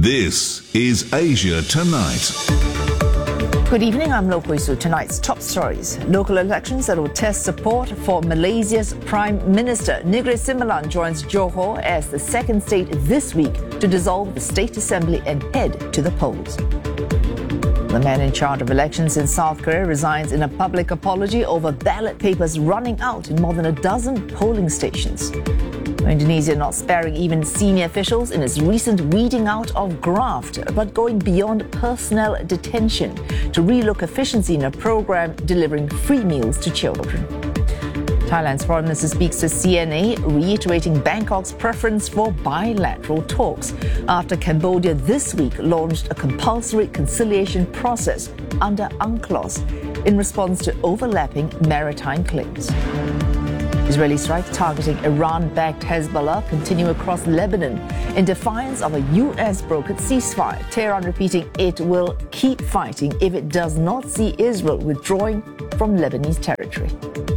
This is Asia Tonight. Good evening, I'm Lo Pui Su. Tonight's top stories. Local elections that will test support for Malaysia's Prime Minister. Negeri Sembilan joins Johor as the second state this week to dissolve the State Assembly and head to the polls. The man in charge of elections in South Korea resigns in a public apology over ballot papers running out in more than a dozen polling stations. Indonesia not sparing even senior officials in its recent weeding out of graft, but going beyond personnel detention to relook efficiency in a program delivering free meals to children. Thailand's foreign minister speaks to CNA, reiterating Bangkok's preference for bilateral talks after Cambodia this week launched a compulsory conciliation process under UNCLOS in response to overlapping maritime claims. Israeli strikes targeting Iran-backed Hezbollah continue across Lebanon in defiance of a US-brokered ceasefire. Tehran repeating it will keep fighting if it does not see Israel withdrawing from Lebanese territory.